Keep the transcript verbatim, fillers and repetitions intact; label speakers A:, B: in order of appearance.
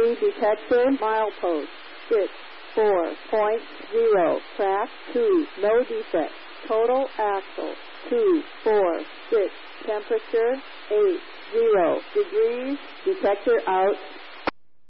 A: Battery detector milepost six four point zero. Track two. No defect. Total axle two four six. Temperature eight zero degrees. Detector out.